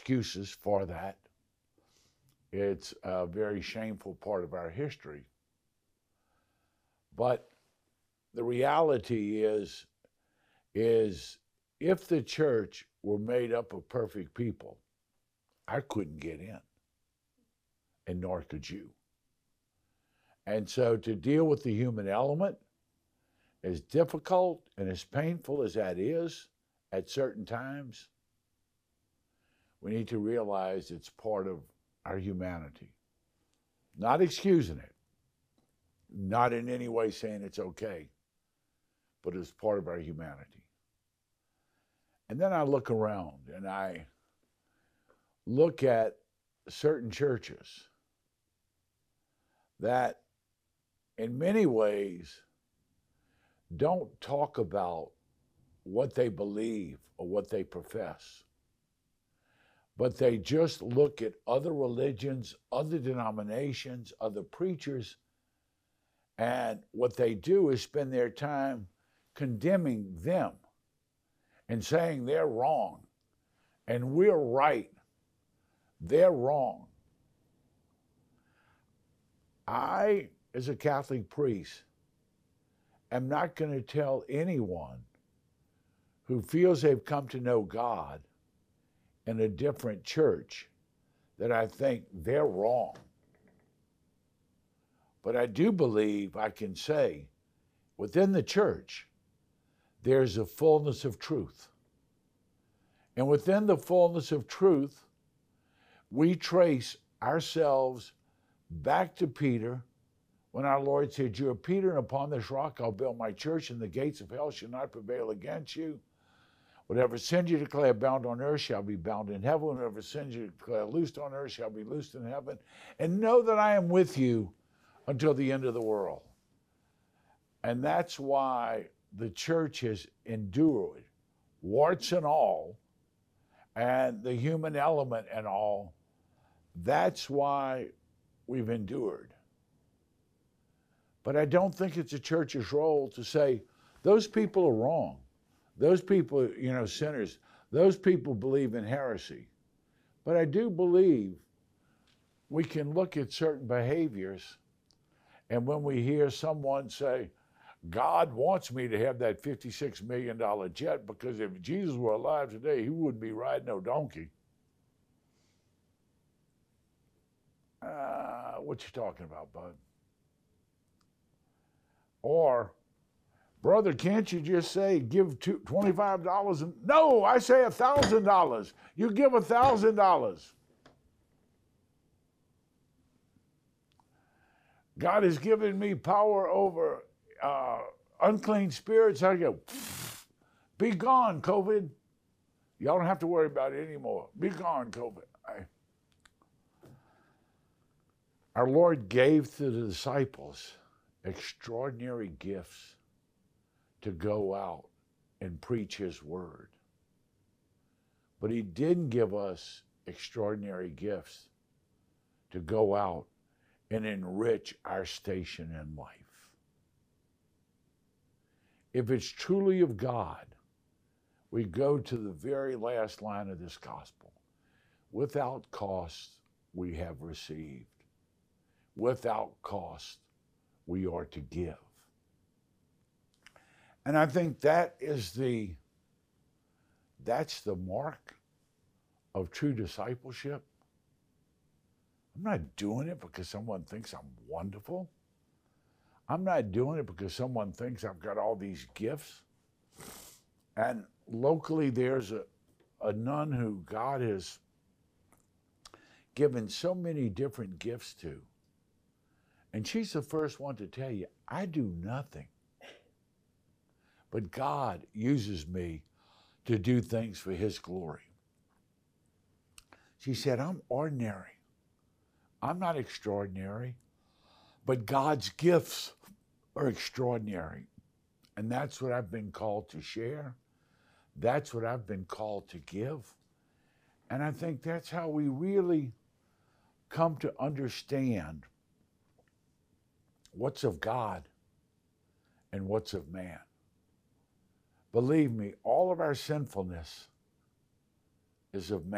excuses for that. It's a very shameful part of our history. But the reality is if the church were made up of perfect people, I couldn't get in, and nor could you. And so to deal with the human element, as difficult and as painful as that is at certain times, we need to realize it's part of our humanity. Not excusing it, not in any way saying it's okay, but it's part of our humanity. And then I look around and I look at certain churches that in many ways don't talk about what they believe or what they profess, but they just look at other religions, other denominations, other preachers, and what they do is spend their time condemning them and saying they're wrong and we're right. They're wrong. I, as a Catholic priest, am not going to tell anyone who feels they've come to know God in a different church that I think they're wrong. But I do believe I can say within the church, there's a fullness of truth. And within the fullness of truth, we trace ourselves back to Peter when our Lord said, "You are Peter, and upon this rock I'll build my church, and the gates of hell shall not prevail against you. Whatever sins you declare bound on earth shall be bound in heaven. Whatever sins you declare loosed on earth shall be loosed in heaven. And know that I am with you until the end of the world." And that's why the church has endured, warts and all, and the human element and all. That's why we've endured. But I don't think it's a church's role to say, those people are wrong. Those people, sinners. Those people believe in heresy. But I do believe we can look at certain behaviors, and when we hear someone say, God wants me to have that $56 million jet because if Jesus were alive today, he wouldn't be riding no donkey. What you talking about, bud? Or, brother, can't you just say, give $25? No, I say $1,000. You give $1,000. God has given me power over unclean spirits. I go, be gone, COVID. Y'all don't have to worry about it anymore. Be gone, COVID. Our Lord gave to the disciples extraordinary gifts to go out and preach his word. But he didn't give us extraordinary gifts to go out and enrich our station in life. If it's truly of God, we go to the very last line of this gospel. Without cost, we have received. Without cost, we are to give. And I think that's the mark of true discipleship. I'm not doing it because someone thinks I'm wonderful. I'm not doing it because someone thinks I've got all these gifts. And locally there's a nun who God has given so many different gifts to. And she's the first one to tell you, I do nothing. But God uses me to do things for his glory. She said, I'm ordinary. I'm not extraordinary. But God's gifts are extraordinary. And that's what I've been called to share. That's what I've been called to give. And I think that's how we really come to understand what's of God and what's of man. Believe me, all of our sinfulness is of man.